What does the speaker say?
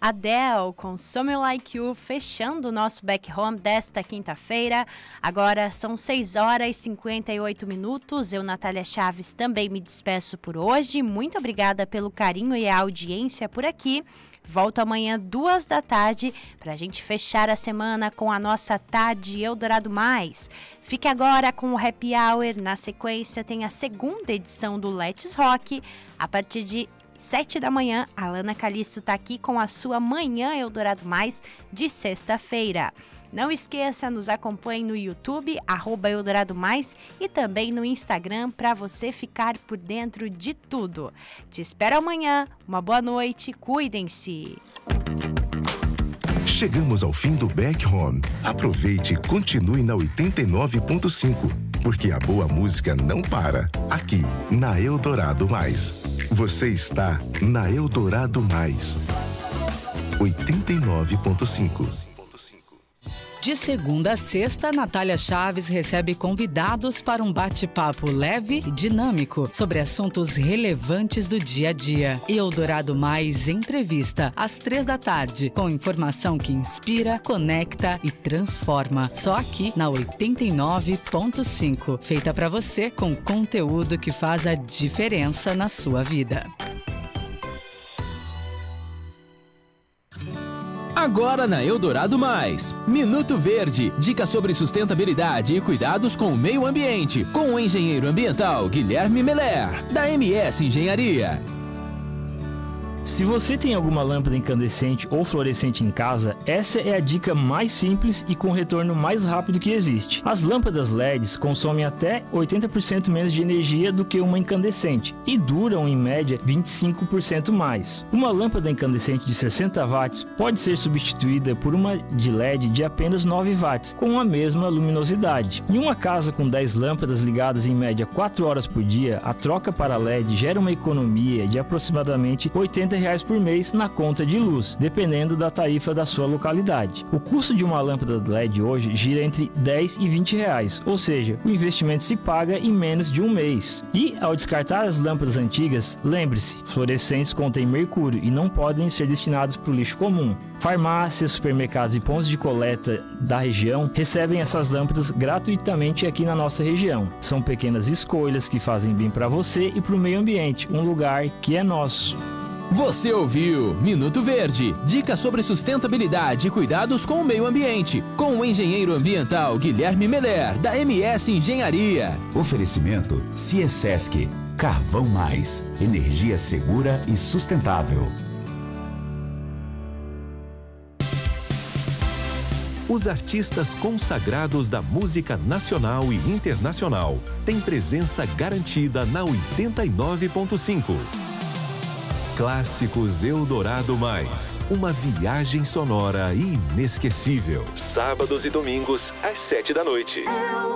Adele com Something Like You, fechando o nosso Back Home desta quinta-feira. Agora são 6h58. Eu, Natália Chaves, também me despeço por hoje. Muito obrigada pelo carinho e a audiência por aqui. Volto amanhã 14h para a gente fechar a semana com a nossa Tarde Eldorado Mais. Fique agora com o Happy Hour. Na sequência tem a segunda edição do Let's Rock. A partir de 7h, a Lana Calisto está aqui com a sua Manhã Eldorado Mais de sexta-feira. Não esqueça, nos acompanhe no YouTube, @Eldorado Mais, e também no Instagram para você ficar por dentro de tudo. Te espero amanhã, uma boa noite, cuidem-se! Chegamos ao fim do Back Home. Aproveite e continue na 89.5, porque a boa música não para. Aqui, na Eldorado Mais. Você está na Eldorado Mais. 89.5. De segunda a sexta, Natália Chaves recebe convidados para um bate-papo leve e dinâmico sobre assuntos relevantes do dia a dia. Eldorado Mais Entrevista, às 15h, com informação que inspira, conecta e transforma. Só aqui na 89.5. Feita para você com conteúdo que faz a diferença na sua vida. Agora na Eldorado Mais, Minuto Verde, dicas sobre sustentabilidade e cuidados com o meio ambiente, com o engenheiro ambiental Guilherme Meller, da MS Engenharia. Se você tem alguma lâmpada incandescente ou fluorescente em casa, essa é a dica mais simples e com retorno mais rápido que existe. As lâmpadas LEDs consomem até 80% menos de energia do que uma incandescente e duram em média 25% mais. Uma lâmpada incandescente de 60 watts pode ser substituída por uma de LED de apenas 9 watts, com a mesma luminosidade. Em uma casa com 10 lâmpadas ligadas em média 4 horas por dia, a troca para LED gera uma economia de aproximadamente R$ 80 por mês na conta de luz, dependendo da tarifa da sua localidade. O custo de uma lâmpada LED hoje gira entre R$10 e R$20, ou seja, o investimento se paga em menos de um mês. E, ao descartar as lâmpadas antigas, lembre-se, fluorescentes contêm mercúrio e não podem ser destinados para o lixo comum. Farmácias, supermercados e pontos de coleta da região recebem essas lâmpadas gratuitamente aqui na nossa região. São pequenas escolhas que fazem bem para você e para o meio ambiente, um lugar que é nosso. Você ouviu Minuto Verde, dicas sobre sustentabilidade e cuidados com o meio ambiente, com o engenheiro ambiental Guilherme Meller, da MS Engenharia. Oferecimento Ciesesc, Carvão Mais, energia segura e sustentável. Os artistas consagrados da música nacional e internacional têm presença garantida na 89.5. Clássicos Eldorado Mais, uma viagem sonora inesquecível. Sábados e domingos às 7h.